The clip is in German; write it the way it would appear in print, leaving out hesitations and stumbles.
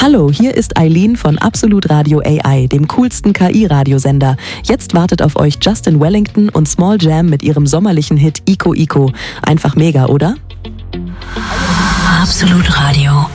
Hallo, hier ist Eileen von Absolut Radio AI, dem coolsten KI-Radiosender. Jetzt wartet auf euch Justin Wellington und Small Jam mit ihrem sommerlichen Hit Ico Ico. Einfach mega, oder? Absolut Radio.